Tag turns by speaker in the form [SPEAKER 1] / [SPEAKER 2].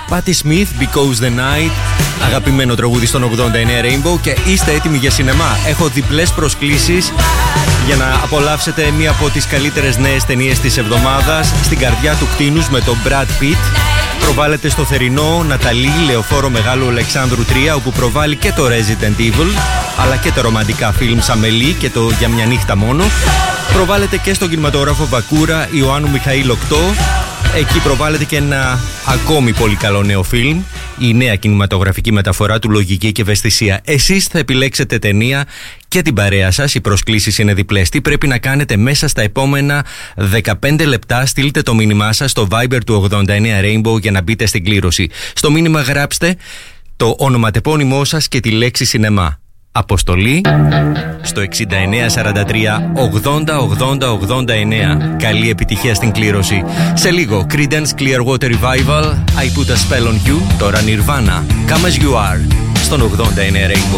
[SPEAKER 1] Patti Smith, Because the Night. Αγαπημένο τραγούδι στον 89 Rainbow. Και είστε έτοιμοι για σινεμά? Έχω διπλές προσκλήσεις για να απολαύσετε μία από τις καλύτερες νέες ταινίες της εβδομάδας. Στην καρδιά του κτήνους με τον Brad Pitt. Προβάλλεται στο θερινό Ναταλή Λεωφόρο Μεγάλου Αλεξάνδρου 3, όπου προβάλλει και το Resident Evil, αλλά και τα ρομαντικά φιλμ Σαμελή και το Για μια νύχτα μόνο. Προβάλλεται και στον κινηματογράφο Βακούρα Ιωάννου Μιχαήλ 8. Εκεί προβάλλεται και ένα ακόμη πολύ καλό νέο φιλμ, η νέα κινηματογραφική μεταφορά του Λογική και Ευαισθησία. Εσείς θα επιλέξετε ταινία και την παρέα σας. Οι προσκλήσεις είναι διπλές. Τι πρέπει να κάνετε? Μέσα στα επόμενα 15 λεπτά στείλτε το μήνυμά σας στο Viber του 89 Rainbow για να μπείτε στην κλήρωση. Στο μήνυμα γράψτε το ονοματεπώνυμό σας και τη λέξη σινεμά. Αποστολή στο 6943 80 80 89. Καλή επιτυχία στην κλήρωση. Σε λίγο Creedence Clearwater Revival, I Put a Spell on You. Τώρα Nirvana, Come As You Are στον 89 Rainbow.